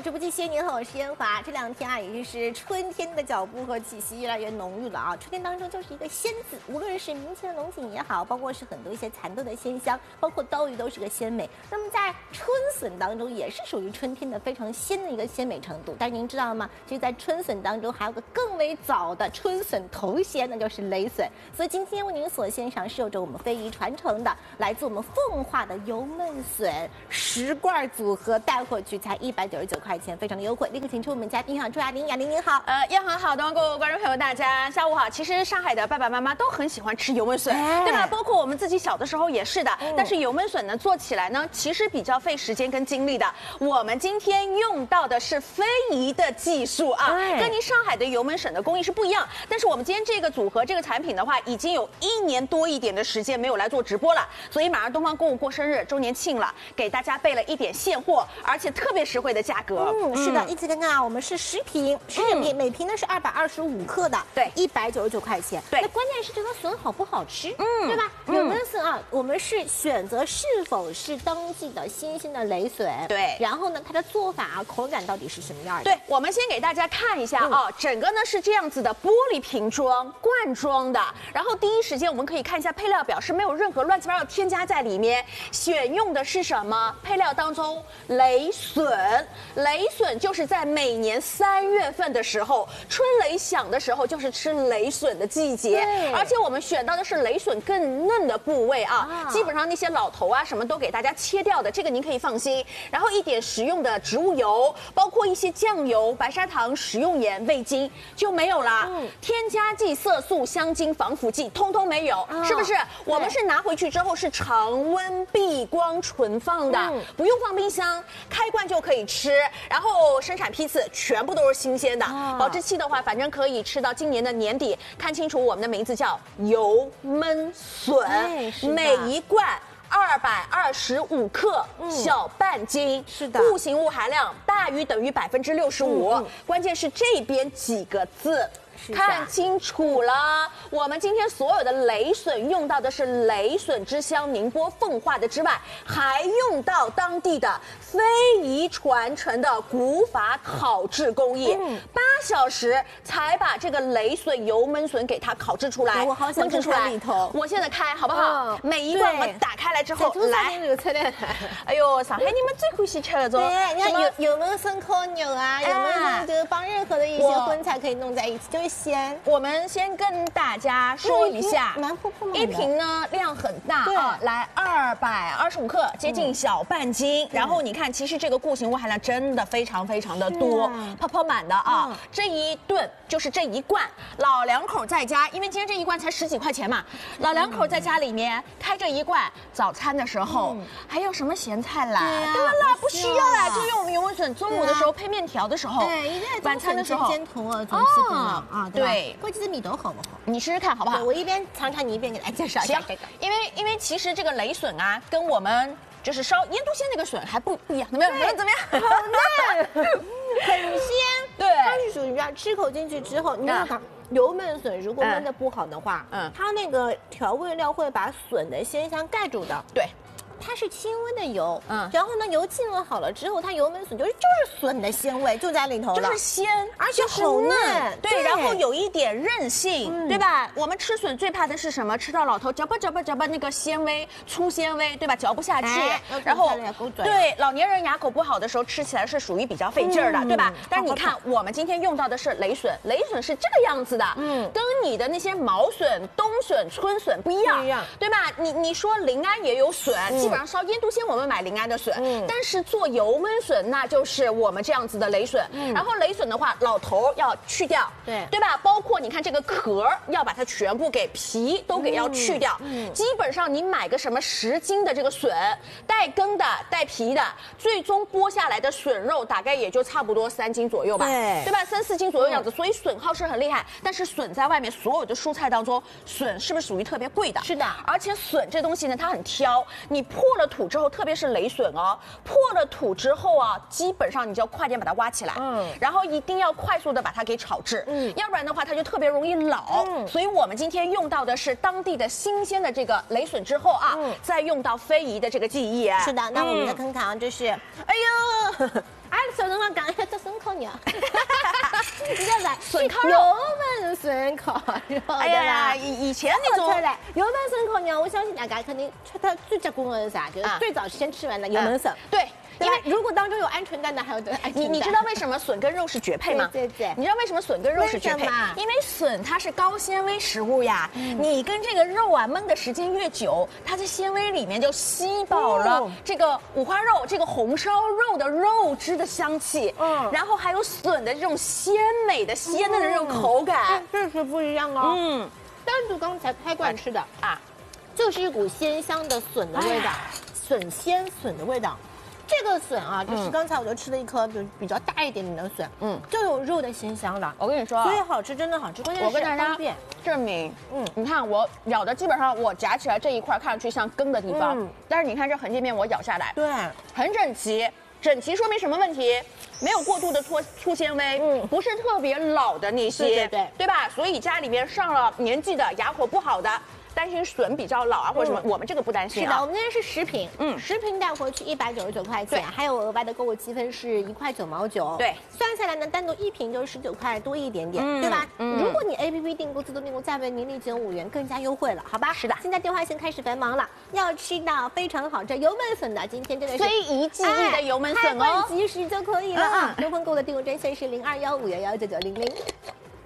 直播间，您好，我是烟华。这两天啊，也就是春天的脚步和气息越来越浓郁了啊。春天当中就是一个鲜字，无论是明前的龙井也好，包括是很多一些蚕豆的鲜香，包括刀鱼都是个鲜美。那么在春笋当中，也是属于春天的非常鲜的一个鲜美程度。但是您知道吗？其实，在春笋当中还有个更为早的春笋头鲜，那就是雷笋。所以今天为您所献上是有着我们非遗传承的，来自我们奉化的油焖笋10罐组合，带回去才199块钱，非常的优惠。立刻请出我们嘉宾哈，朱亚玲，亚玲您好。 燕华好，各位观众朋友大家下午好。其实上海的爸爸妈妈都很喜欢吃油焖笋，对吧？包括我们自己小的时候也是的。但是油焖笋呢，做起来呢，其实比较费时间跟精力的。我们今天用到的是非遗的技术啊，跟您上海的油焖笋的工艺是不一样。但是我们今天这个组合这个产品的话，已经有1年多一点的时间没有来做直播了，所以马上东方购物过生日周年庆了，给大家备了一点现货，而且特别实惠的价格。 是的，一起看看啊，我们是10瓶，10人民币，每瓶呢是225克的， 对 ，199块钱。 对， 那关键是这个笋好不好吃，对吧？油焖笋啊，我们是选择是否是当季的新鲜的雷笋， 对， 然后呢，它的做法啊，口感到底是什么样的？ 对，我们先给大家看一下啊，整个呢是这样子的玻璃瓶装罐装的，然后第一时间我们可以看一下配料表，是没有任何乱七八糟添加在里面，选用的是什么？配料当中雷笋，雷笋就是在每年3月份的时候，春雷响的时候，就是吃雷笋的季节，而且我们选到的是雷笋更嫩的部位啊，基本上那些老头啊什么都给大家切掉的，这个您可以放心。然后一点食用的植物油，包括一些酱油、白砂糖、食用盐、味精就没有啦，添加剂、色素、香精、防腐剂通通没有，是不是？我们是拿回去之后是常温避光存放的，不用放冰箱，开罐就可以吃。然后生产批次全部都是新鲜的，保质期的话，反正可以吃到今年的年底。看清楚我们的名字叫油焖笋，每一罐225克，小半斤， 是的， 固形物含量大于等于65%。关键是这边几个字。看清楚了，我们今天所有的雷笋用到的是雷笋之乡宁波奉化的之外，还用到当地的非遗传承的古法烤制工艺，8小时才把这个雷笋油焖笋给它烤制出来。 我好想看看里头， 我现在开好不好？每一罐我们打开来之后，来，哎呦，上海你们最欢喜吃那种， 对，你看油焖笋烤牛啊，油焖笋就是帮任何的一些荤菜可以弄在一起，就是鲜。 我们先跟大家说一下， 蛮破破一瓶呢量很大啊，来225克，接近小半斤。然后你看，其实这个固形物含量真的非常非常的多，泡泡满的啊。这一顿就是这一罐，老两口在家，因为今天这一罐才10几块钱嘛，老两口在家里面开这一罐，早餐的时候还有什么咸菜啦？对啦，不需要啦，就用我们油焖笋。中午的时候配面条的时候，晚餐的时候煎头啊，吃饭啊，对。过几次米豆好不好？ 你试试看好不好？ 我一边尝尝，你一边给大家介绍一下这个。 因为其实这个雷笋啊，跟我们就是烧腌笃鲜那个笋还不一样，怎么样？怎么样？ 好嫩，很鲜。 对， 它是属于吃口进去之后，你看看。油焖笋如果焖的不好的话，它那个调味料会把笋的鲜香盖住的。 对。 它是轻温的油，然后呢，油浸了好了之后，它油焖笋就是笋的鲜味就在里头了， 就是鲜， 而且好嫩， 对，然后有一点韧性，对吧？我们吃笋最怕的是什么？吃到老头嚼吧那个纤维粗纤维，对吧？嚼不下去，然后对老年人牙口不好的时候吃起来是属于比较费劲儿的，对吧？但是你看，我们今天用到的是雷笋，雷笋是这个样子的，跟你的那些毛笋、冬笋、春笋不一样，对吧？你说临安也有笋，基本上烧腌笃鲜我们买临安的笋，但是做油焖笋那就是我们这样子的雷笋。然后雷笋的话，老头要去掉，对吧？包括你看这个壳要把它全部给皮都给要去掉。基本上你买个什么10斤的这个笋，带根的、带皮的，最终剥下来的笋肉大概也就差不多3斤左右吧，对吧？3、4斤左右样子。所以损耗是很厉害，但是笋在外面所有的蔬菜当中，笋是不是属于特别贵的？ 是的， 而且笋这东西呢，它很挑，你破了土之后，特别是雷笋哦，破了土之后啊，基本上你就要快点把它挖起来，然后一定要快速的把它给炒制，要不然的话它就特别容易老。所以我们今天用到的是当地的新鲜的这个雷笋之后啊，再用到非遗的这个技艺。 是的，那我们再看看啊，这是，哎呦。 说的话讲一下做笋烤肉，你知道吧？ 笋烤肉油焖笋烤肉， 哎呀，以前那种油焖笋烤肉，我相信大家肯定吃它最结棍的是啥？就是最早先吃完的油焖笋。 对。 因为如果当中有鹌鹑蛋的，还有鹌鹑蛋。 你知道为什么笋跟肉是绝配吗？ 对。 你知道为什么笋跟肉是绝配？因为笋它是高纤维食物呀，你跟这个肉啊焖的时间越久，它在纤维里面就吸饱了这个五花肉、这个红烧肉的肉汁的香气，然后还有笋的这种鲜美的鲜嫩的这种口感， 这是不一样哦。单独刚才开罐吃的啊，就是一股鲜香的笋的味道，笋鲜笋的味道。这个笋啊，就是刚才我就吃了一颗，就是比较大一点点的笋，就有肉的鲜香了。 我跟你说， 所以好吃，真的好吃。关键是方便。 证明，你看我咬的，基本上我夹起来这一块看上去像羹的地方，但是你看这横截面我咬下来， 对， 很整齐。整齐说明什么问题？没有过度的粗纤维，不是特别老的那些，对吧？所以家里面上了年纪的、牙口不好的。担心笋比较老啊，或者什么，我们这个不担心啊。是的，我们今天是食品，食品带回去199块钱，还有额外的购物积分是1块9毛9。 对， 算下来呢，单独一瓶就是19块多一点点，对吧？如果你 APP 订购自动订购价为您立减5元，更加优惠了，好吧？ 是的， 现在电话线开始繁忙了，要吃到非常好这油焖笋的，今天真的是非遗记忆的油焖笋哦， 及时就可以了啊！优惠购的订购专线是0215119900。